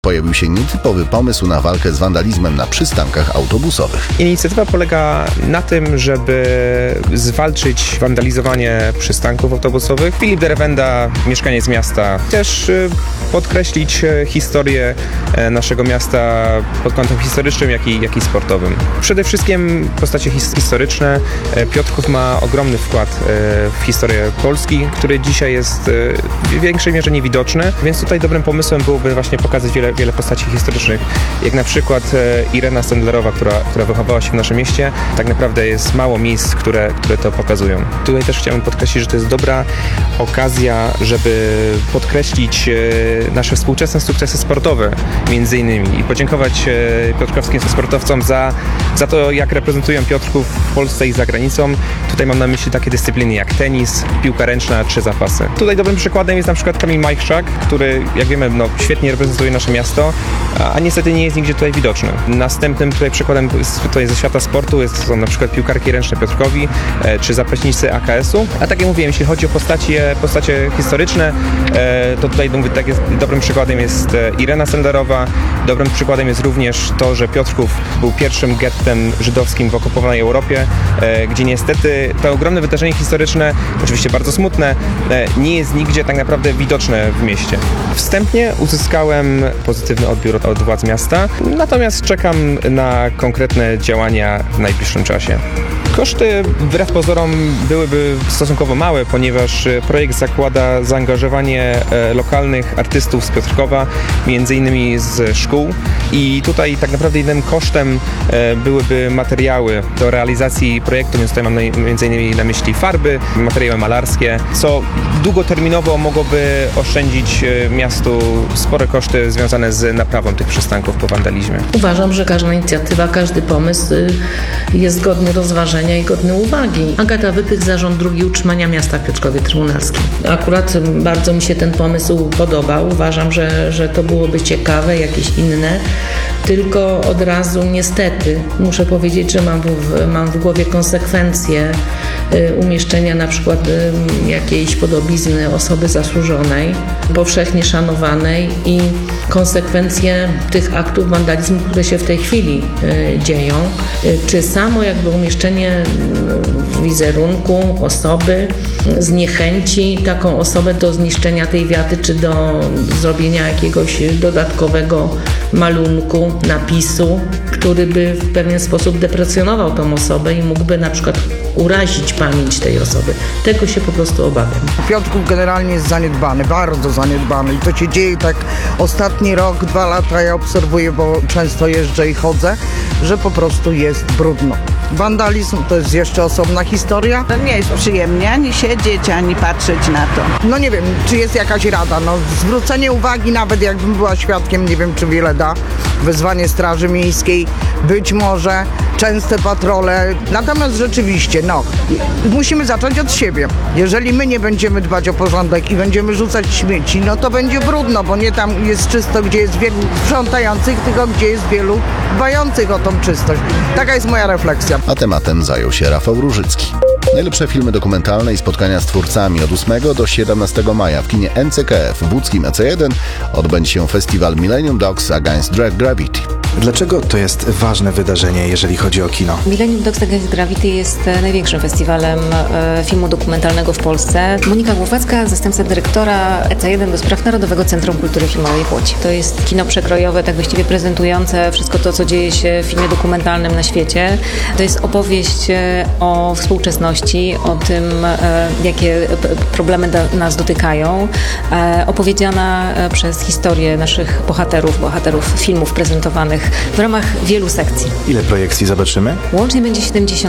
pojawił się nietypowy pomysł na walkę z wandalizmem na przystankach autobusowych. Inicjatywa polega na tym, żeby zwalczyć wandalizowanie przystanków autobusowych. Filip Derewenda, mieszkaniec miasta, też podkreślić historię naszego miasta pod kątem historycznym, jak i sportowym. Przede wszystkim postacie historyczne. Piotrków ma ogromny wkład w historię Polski, który dzisiaj jest w większej mierze niewidoczny, więc tutaj dobrym pomysłem byłoby właśnie pokazać wiele postaci historycznych, jak na przykład Irena Sendlerowa, która wychowała się w naszym mieście. Tak naprawdę jest mało miejsc, które to pokazują. Tutaj też chciałbym podkreślić, że to jest dobra okazja, żeby podkreślić nasze współczesne sukcesy sportowe, między innymi, i podziękować piotrkowskim sportowcom za to, jak reprezentują Piotrków w Polsce i za granicą. Tutaj mam na myśli takie dyscypliny jak tenis, piłka ręczna czy zapasy. Tutaj dobrym przykładem jest na przykład Kamil Majchrzak, który, jak wiemy, świetnie reprezentuje nasze miasto, a niestety nie jest nigdzie tutaj widoczny. Następnym tutaj przykładem tutaj ze świata sportu są na przykład piłkarki ręczne Piotrkowi czy zapaśnicy AKS-u. A tak jak mówiłem, jeśli chodzi o postacie historyczne, to tutaj dobrym przykładem jest Irena Sendlerowa. Dobrym przykładem jest również to, że Piotrków był pierwszym gettem żydowskim w okupowanej Europie, gdzie niestety to ogromne wydarzenie historyczne, oczywiście bardzo smutne, nie jest nigdzie tak naprawdę widoczne w mieście. Wstępnie uzyskałem pozytywny odbiór od władz miasta, natomiast czekam na konkretne działania w najbliższym czasie. Koszty wbrew pozorom byłyby stosunkowo małe, ponieważ projekt zakłada zaangażowanie lokalnych artystów z Piotrkowa, między innymi z szkół, i tutaj tak naprawdę jedynym kosztem byłyby materiały do realizacji projektu, więc tutaj mam między innymi na myśli farby, materiały malarskie, co długoterminowo mogłoby oszczędzić miastu spore koszty związane z naprawą tych przystanków po wandalizmie. Uważam, że każda inicjatywa, każdy pomysł jest godny rozważenia i godny uwagi. Agata Wypych, Zarząd Dróg Utrzymania Miasta w Piotrkowie Trybunalskim. Akurat bardzo mi się ten pomysł podobał. Uważam, że to byłoby ciekawe, jakieś inne. Tylko od razu niestety muszę powiedzieć, że mam w głowie konsekwencje umieszczenia na przykład jakiejś podobizny osoby zasłużonej, powszechnie szanowanej, i konsekwencje tych aktów wandalizmu, które się w tej chwili dzieją. Czy samo jakby umieszczenie wizerunku osoby zniechęci taką osobę do zniszczenia tej wiaty, czy do zrobienia jakiegoś dodatkowego malunku, napisu, który by w pewien sposób deprecjonował tą osobę i mógłby na przykład urazić pamięć tej osoby. Tego się po prostu obawiam. Piotrków generalnie jest zaniedbany, bardzo zaniedbany, i to się dzieje tak ostatni rok, 2 lata, ja obserwuję, bo często jeżdżę i chodzę, że po prostu jest brudno. Wandalizm to jest jeszcze osobna historia. To nie jest przyjemnie ani siedzieć, ani patrzeć na to. No nie wiem, czy jest jakaś rada, zwrócenie uwagi, nawet jakbym była świadkiem, nie wiem, czy wiele da, wezwanie Straży Miejskiej, być może częste patrole, natomiast rzeczywiście, musimy zacząć od siebie. Jeżeli my nie będziemy dbać o porządek i będziemy rzucać śmieci, to będzie brudno, bo nie tam jest czysto, gdzie jest wielu sprzątających, tylko gdzie jest wielu dbających o tą czystość. Taka jest moja refleksja. A tematem zajął się Rafał Różycki. Najlepsze filmy dokumentalne i spotkania z twórcami od 8 do 17 maja w kinie NCKF w łódzkim EC1 odbędzie się festiwal Millennium Dogs Against Drag Gravity. Dlaczego to jest ważne wydarzenie, jeżeli chodzi o kino? Millennium Dogs Against Gravity jest największym festiwalem filmu dokumentalnego w Polsce. Monika Głowacka, zastępca dyrektora EC1 do spraw Narodowego Centrum Kultury Filmowej w Łodzi. To jest kino przekrojowe, tak właściwie prezentujące wszystko to, co dzieje się w filmie dokumentalnym na świecie. To jest opowieść o współczesności, o tym, jakie problemy nas dotykają, opowiedziana przez historię naszych bohaterów filmów prezentowanych w ramach wielu sekcji. Ile projekcji zobaczymy? Łącznie będzie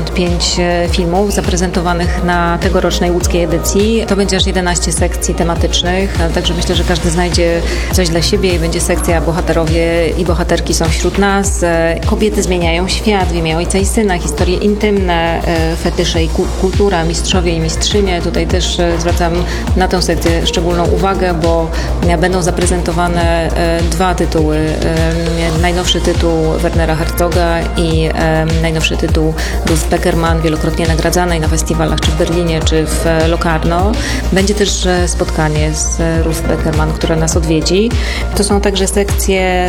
75 filmów zaprezentowanych na tegorocznej łódzkiej edycji. To będzie aż 11 sekcji tematycznych, także myślę, że każdy znajdzie coś dla siebie i będzie sekcja bohaterowie i bohaterki są wśród nas. Kobiety zmieniają świat w imię Ojca i Syna, historie intymne, fetysze i kultura, mistrzowie i mistrzynie. Tutaj też zwracam na tę sekcję szczególną uwagę, bo będą zaprezentowane 2 tytuły. Najnowszy tytuł Wernera Herzoga i najnowszy tytuł Ruth Beckerman, wielokrotnie nagradzanej na festiwalach czy w Berlinie, czy w Locarno. Będzie też spotkanie z Ruth Beckerman, która nas odwiedzi. To są także sekcje